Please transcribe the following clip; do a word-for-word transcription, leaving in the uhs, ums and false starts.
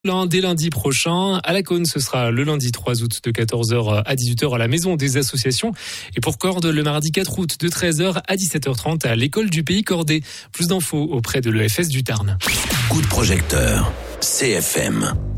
Dès lundi prochain, à la Cône, ce sera le lundi trois août de quatorze heures à dix-huit heures à la Maison des Associations. Et pour Cordes, le mardi quatre août de treize heures à dix-sept heures trente à l'École du Pays Cordé. Plus d'infos auprès de l'E F S du Tarn. Coup de projecteur, C F M.